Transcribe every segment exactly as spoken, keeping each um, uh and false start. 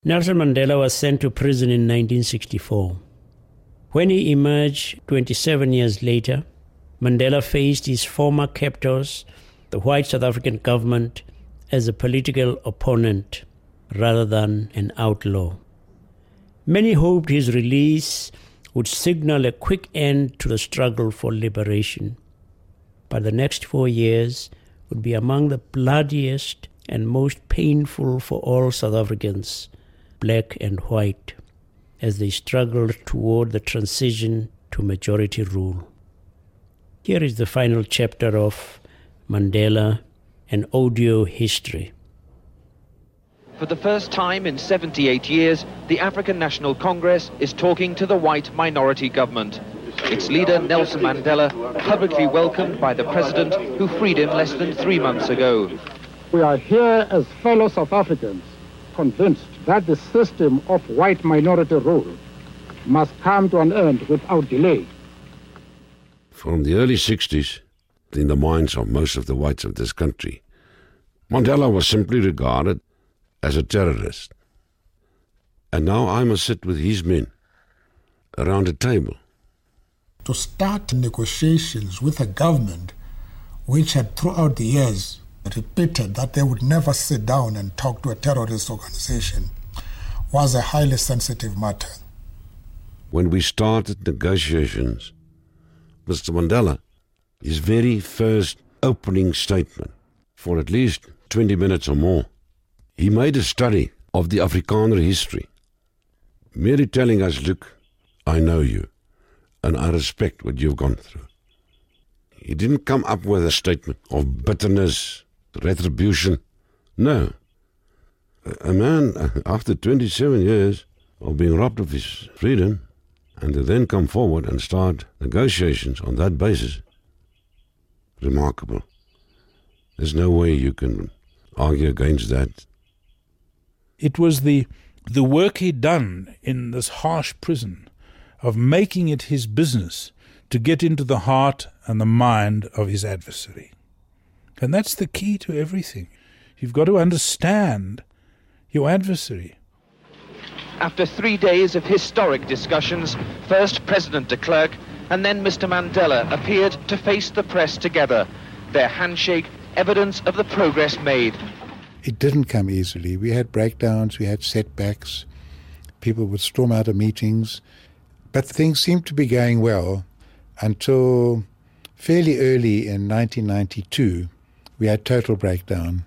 Nelson Mandela was sent to prison in nineteen sixty-four. When he emerged twenty-seven years later, Mandela faced his former captors, the white South African government, as a political opponent rather than an outlaw. Many hoped his release would signal a quick end to the struggle for liberation. But the next four years would be among the bloodiest and most painful for all South Africans, black and white, as they struggled toward the transition to majority rule. Here is the final chapter of Mandela, an audio history. For the first time in seventy-eight years, the African National Congress is talking to the white minority government. Its leader, Nelson Mandela, publicly welcomed by the president who freed him less than three months ago. We are here as fellow South Africans, convinced that the system of white minority rule must come to an end without delay. From the early sixties, in the minds of most of the whites of this country, Mandela was simply regarded as a terrorist. And now I must sit with his men around a table. To start negotiations with a government which had throughout the years repeated that they would never sit down and talk to a terrorist organization was a highly sensitive matter. When we started negotiations, Mister Mandela, his very first opening statement, for at least twenty minutes or more, he made a study of the Afrikaner history, merely telling us, look, I know you, and I respect what you've gone through. He didn't come up with a statement of bitterness, retribution. No. A man, after twenty-seven years of being robbed of his freedom, and to then come forward and start negotiations on that basis, remarkable. There's no way you can argue against that. It was the the work he'd done in this harsh prison of making it his business to get into the heart and the mind of his adversary. And that's the key to everything. You've got to understand your adversary. After three days of historic discussions, first President de Klerk and then Mister Mandela appeared to face the press together. Their handshake, evidence of the progress made. It didn't come easily. We had breakdowns, we had setbacks. People would storm out of meetings. But things seemed to be going well until fairly early in nineteen ninety-two, we had total breakdown.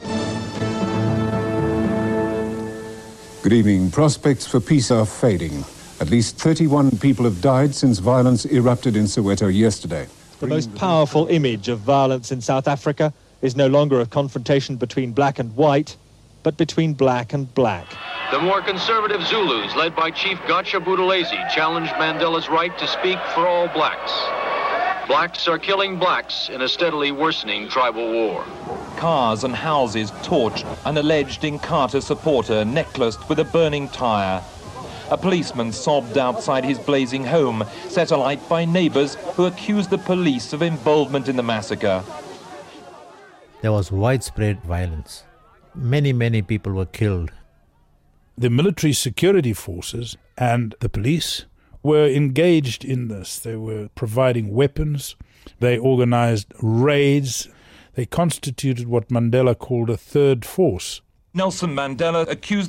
Good evening. Prospects for peace are fading. At least thirty-one people have died since violence erupted in Soweto yesterday. The most powerful image of violence in South Africa is no longer a confrontation between black and white, but between black and black. The more conservative Zulus, led by Chief Gatsha Buthelezi, challenged Mandela's right to speak for all blacks. Blacks are killing blacks in a steadily worsening tribal war. Cars and houses torched, an alleged Inkatha supporter necklaced with a burning tyre. A policeman sobbed outside his blazing home, set alight by neighbours who accused the police of involvement in the massacre. There was widespread violence. Many, many people were killed. The military security forces and the police were engaged in this. They were providing weapons. They organized raids. They constituted what Mandela called a third force. Nelson Mandela accused